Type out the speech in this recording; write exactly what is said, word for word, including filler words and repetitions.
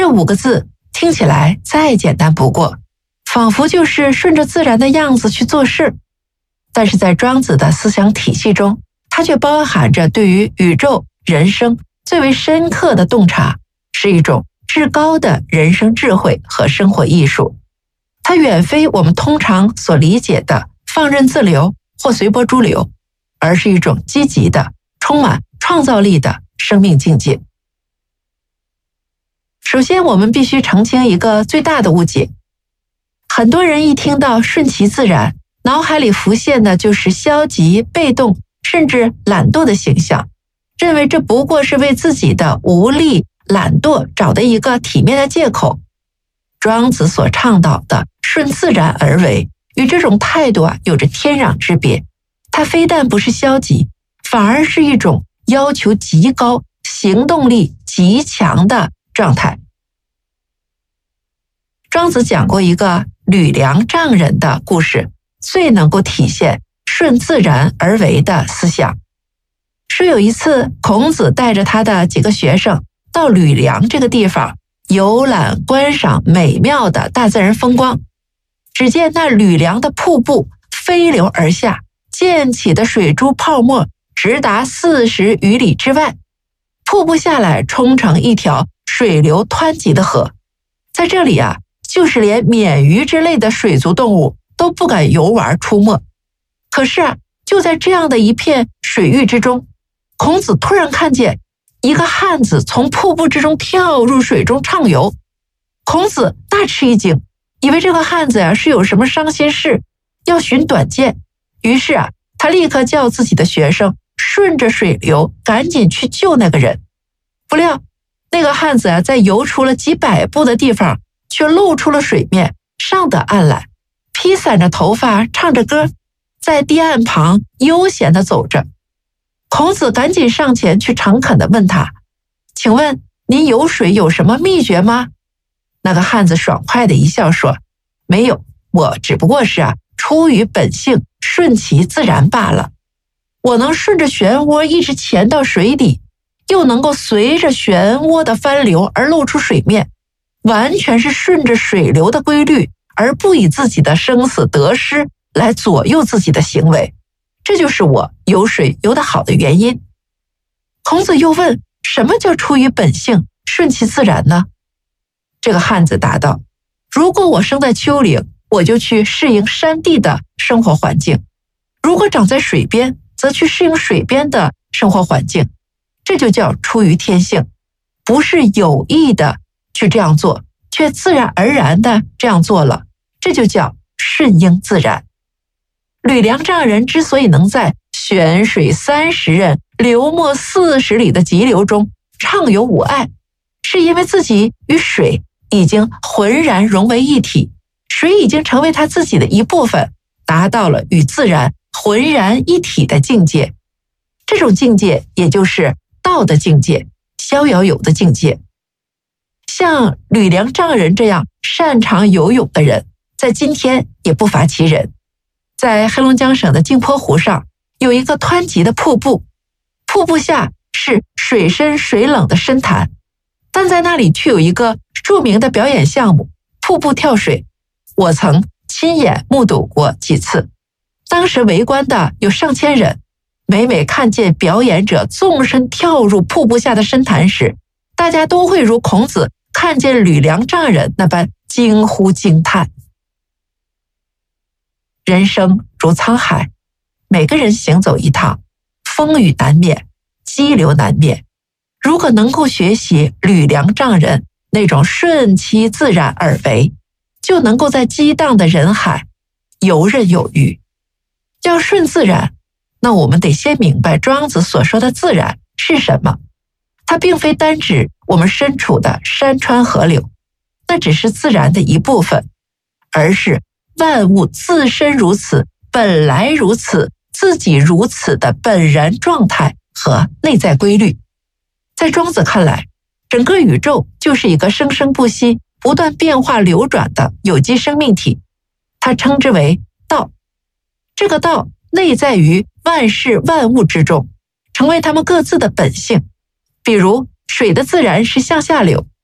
这五个字听起来再简单不过，仿佛就是顺着自然的样子去做事。但是在庄子的思想体系中，它却包含着对于宇宙、人生最为深刻的洞察，是一种至高的人生智慧和生活艺术。它远非我们通常所理解的放任自流或随波逐流，而是一种积极的、充满创造力的生命境界。首先，我们必须澄清一个最大的误解。很多人一听到顺其自然，脑海里浮现的就是消极、被动，甚至懒惰的形象，认为这不过是为自己的无力、懒惰找的一个体面的借口。庄子所倡导的顺自然而为，与这种态度啊有着天壤之别。它非但不是消极，反而是一种要求极高、行动力极强的状态。庄子讲过一个吕梁丈人的故事，最能够体现顺自然而为的思想。说有一次，孔子带着他的几个学生到吕梁这个地方游览观赏美妙的大自然风光。只见那吕梁的瀑布飞流而下，溅起的水珠泡沫直达四十余里之外，瀑布下来冲成一条水流湍急的河。在这里啊，就是连鲶鱼之类的水族动物都不敢游玩出没。可是啊，就在这样的一片水域之中，孔子突然看见一个汉子从瀑布之中跳入水中畅游。孔子大吃一惊，以为这个汉子呀、啊、是有什么伤心事，要寻短见。于是啊，他立刻叫自己的学生顺着水流赶紧去救那个人。不料那个汉子啊，在游出了几百步的地方，却露出了水面，上得岸来，披散着头发，唱着歌，在堤岸旁悠闲地走着。孔子赶紧上前去诚恳地问他：请问您游水有什么秘诀吗？那个汉子爽快地一笑说：没有，我只不过是啊出于本性，顺其自然罢了。我能顺着漩涡一直潜到水底，又能够随着漩涡的翻流而露出水面，完全是顺着水流的规律，而不以自己的生死得失来左右自己的行为。这就是我游水游得好的原因。孔子又问：什么叫出于本性，顺其自然呢？这个汉子答道：如果我生在丘陵，我就去适应山地的生活环境；如果长在水边，则去适应水边的生活环境。这就叫出于天性，不是有意的去这样做，却自然而然的这样做了，这就叫顺应自然。吕梁丈人之所以能在悬水三十仞、流没四十里的急流中畅游无碍，是因为自己与水已经浑然融为一体，水已经成为他自己的一部分，达到了与自然浑然一体的境界。这种境界也就是道的境界，逍遥游的境界。像吕梁丈人这样擅长游泳的人，在今天也不乏其人。在黑龙江省的镜泊湖上，有一个湍急的瀑布，瀑布下是水深水冷的深潭，但在那里却有一个著名的表演项目——瀑布跳水。我曾亲眼目睹过几次，当时围观的有上千人。每每看见表演者纵身跳入瀑布下的深潭时，大家都会如孔子看见吕梁丈人那般惊呼惊叹。人生如沧海，每个人行走一趟，风雨难免，激流难免。如果能够学习吕梁丈人那种顺其自然而为，就能够在激荡的人海游刃有余。要顺自然，那我们得先明白庄子所说的自然是什么。它并非单指我们身处的山川河流，那只是自然的一部分，而是万物自身如此，本来如此，自己如此的本然状态和内在规律。在庄子看来，整个宇宙就是一个生生不息、不断变化流转的有机生命体，他称之为道。这个道内在于万事万物之中，成为它们各自的本性。比如水的自然是向下流，